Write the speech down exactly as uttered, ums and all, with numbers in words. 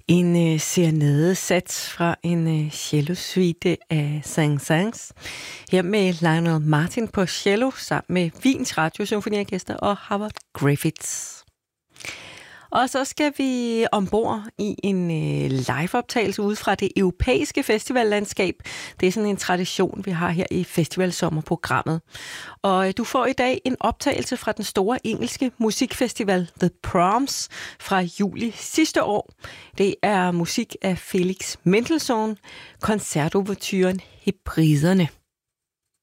En øh, serenade-sats fra en øh, cello-suite af Saint-Saëns. Her med Lionel Martin på cello, sammen med Wiens Radiosymfoniorkester og Howard Griffiths. Og så skal vi ombord i en øh, liveoptagelse ude fra det europæiske festivallandskab. Det er sådan en tradition, vi har her i festivalsommerprogrammet. Og øh, du får i dag en optagelse fra den store engelske musikfestival The Proms fra juli sidste år. Det er musik af Felix Mendelssohn, koncertoverturen Hebriderne.